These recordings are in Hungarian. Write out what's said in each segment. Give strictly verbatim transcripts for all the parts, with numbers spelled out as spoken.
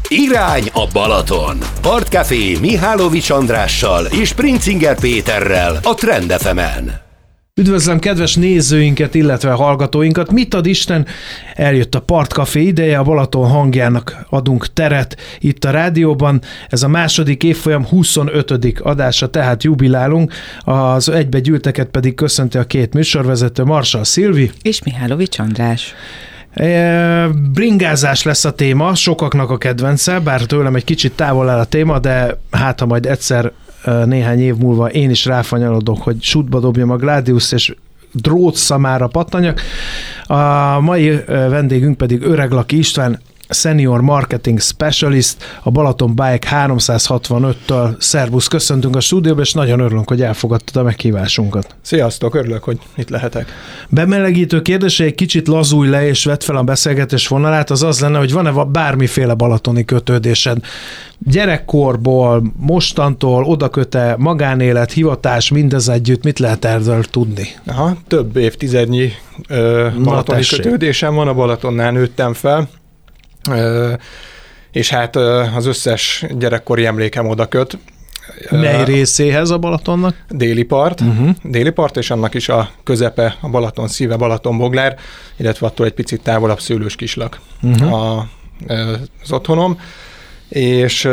Irány a Balaton. Partcafé Mihálovics Andrással és Princinger Péterrel a Trend ef emen. Üdvözlöm kedves nézőinket, illetve hallgatóinkat. Mit ad Isten? Eljött a Partcafé ideje, a Balaton hangjának adunk teret itt a rádióban. Ez a második évfolyam huszonötödik adása, tehát jubilálunk. Az egybegyűlteket pedig köszönti a két műsorvezető, Marshall Szilvi és Mihálovics András. Bringázás lesz a téma, sokaknak a kedvence, bár tőlem egy kicsit távol áll a téma, de hát ha majd egyszer néhány év múlva én is ráfanyalodok, hogy sútba dobjam a Gladius és drótszamára pattanjak. A mai vendégünk pedig Öreglaki István, Senior Marketing Specialist, a Balaton Bike háromszázhatvanöttől. Szervusz, köszöntünk a stúdióba, és nagyon örülünk, hogy elfogadtad a meghívásunkat. Sziasztok, örülök, hogy itt lehetek. Bemelegítő kérdés, egy kicsit lazulj le, és vedd fel a beszélgetés vonalát, az az lenne, hogy van-e bármiféle balatoni kötődésed? Gyerekkorból, mostantól, odaköte, magánélet, hivatás, mindez együtt, mit lehet erről tudni? Aha, több évtizednyi ö, balatoni kötődésem van, a Balatonnál nőttem fel, ö, és hát ö, az összes gyerekkori emlékem oda köt. Mely részéhez a Balatonnak? Déli part, uh-huh. déli part, és annak is a közepe, a Balaton szíve, Balatonboglár, illetve attól egy picit távolabb Szőlőskislak uh-huh. a, az otthonom. És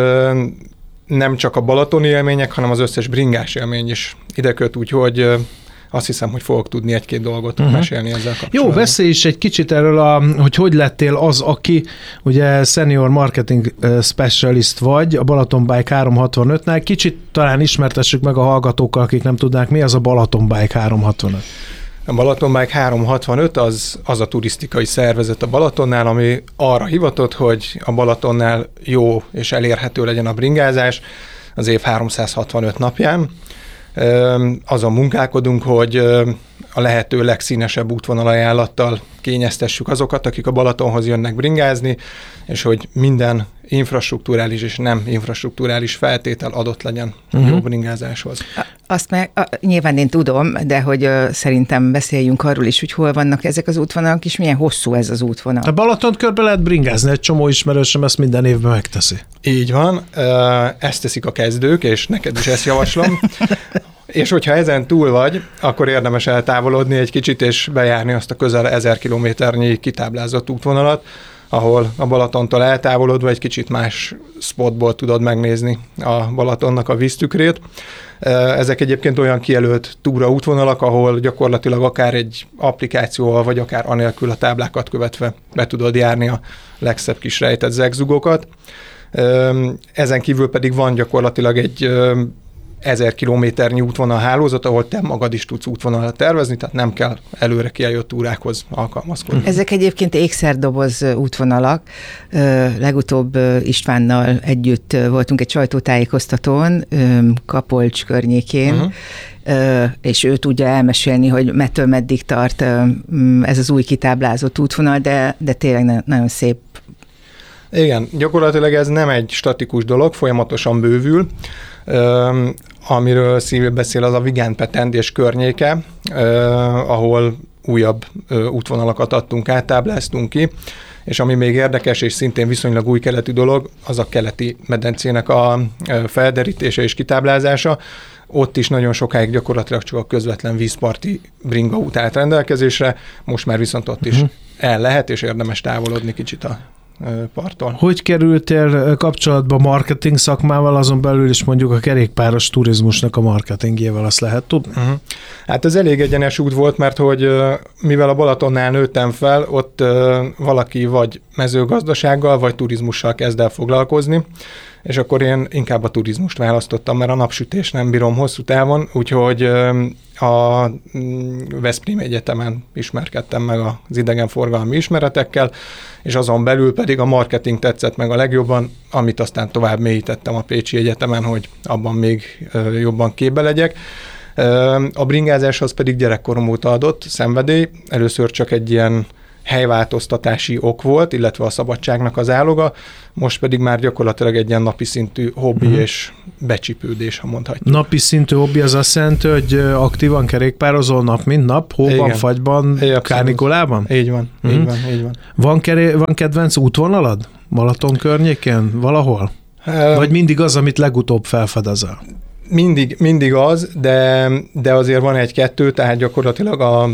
nem csak a balatoni élmények, hanem az összes bringás élmény is ide köt, úgyhogy azt hiszem, hogy fogok tudni egy-két dolgot uh-huh. mesélni ezzel kapcsolatban. Jó, beszélj is egy kicsit erről, a, hogy hogy lettél az, aki ugye Senior Marketing Specialist vagy a Balaton Bike háromszázhatvanötnál. Kicsit talán ismertessük meg a hallgatókkal, akik nem tudnák, mi az a Balaton Bike háromszázhatvanöt. A Balaton Bike háromszázhatvanöt az, az a turisztikai szervezet a Balatonnál, ami arra hivatott, hogy a Balatonnál jó és elérhető legyen a bringázás az év háromszázhatvanöt napján. Azon munkálkodunk, hogy a lehető legszínesebb útvonalajánlattal kényeztessük azokat, akik a Balatonhoz jönnek bringázni, és hogy minden infrastrukturális és nem infrastrukturális feltétel adott legyen uh-huh. jó bringázáshoz. Azt meg a, nyilván én tudom, de hogy uh, szerintem beszéljünk arról is, hogy hol vannak ezek az útvonalak, és milyen hosszú ez az útvonal. A Balatont körbe lehet bringázni, egy csomó ismerősöm ezt minden évben megteszi. Így van, ezt teszik a kezdők, és neked is ezt javaslom. És hogyha ezen túl vagy, akkor érdemes eltávolodni egy kicsit, és bejárni azt a közel ezer kilométernyi kitáblázott útvonalat, ahol a Balatontól eltávolodva egy kicsit más spotból tudod megnézni a Balatonnak a víztükrét. Ezek egyébként olyan kijelölt túraútvonalak, ahol gyakorlatilag akár egy applikációval, vagy akár anélkül a táblákat követve be tudod járni a legszebb kis rejtett zegzugokat. Ezen kívül pedig van gyakorlatilag egy ezer kilométernyi útvonal hálózat, ahol te magad is tudsz útvonalat tervezni, tehát nem kell előre kijött túrákhoz alkalmazkodni. Ezek egyébként ékszerdoboz útvonalak. Legutóbb Istvánnal együtt voltunk egy sajtótájékoztatón, Kapolcs környékén, uh-huh. és ő tudja elmesélni, hogy mettől meddig tart ez az új kitáblázott útvonal, de, de tényleg nagyon szép. Igen, gyakorlatilag ez nem egy statikus dolog, folyamatosan bővül. Uh, amiről Szilvi beszél, az a Vigán-Petend és környéke, uh, ahol újabb uh, útvonalakat adtunk át, tábláztunk ki, és ami még érdekes, és szintén viszonylag új keletű dolog, az a keleti medencének a uh, felderítése és kitáblázása. Ott is nagyon sokáig gyakorlatilag csak a közvetlen vízparti bringa út állt rendelkezésre, most már viszont ott is uh-huh. el lehet, és érdemes távolodni kicsit a parttól. Hogy kerültél kapcsolatba marketing szakmával, azon belül is mondjuk a kerékpáros turizmusnak a marketingjével, azt lehet tudni? Uh-huh. Hát ez elég egyenes út volt, mert hogy mivel a Balatonnál nőttem fel, ott valaki vagy mezőgazdasággal, vagy turizmussal kezd el foglalkozni, és akkor én inkább a turizmust választottam, mert a napsütés nem bírom hosszú távon, úgyhogy a Veszprém Egyetemen ismerkedtem meg az idegenforgalmi ismeretekkel, és azon belül pedig a marketing tetszett meg a legjobban, amit aztán tovább mélyítettem a Pécsi Egyetemen, hogy abban még jobban képbe legyek. A bringázáshoz pedig gyerekkorom óta adott szenvedély, először csak egy ilyen helyváltoztatási ok volt, illetve a szabadságnak az áloga, most pedig már gyakorlatilag egy ilyen napi szintű hobbi uh-huh. és becsipődés, ha mondhatjuk. Napi szintű hobbi az azt jelenti, hogy aktívan kerékpározol nap, mint nap, hóban, igen. fagyban, Igen, kánikulában? Így van, uh-huh. így van, így van. Van, keré- van kedvenc útvonalad? Balaton környékén? Valahol? Vagy mindig az, amit legutóbb felfedezel? Mindig, mindig az, de, de azért van egy-kettő, tehát gyakorlatilag a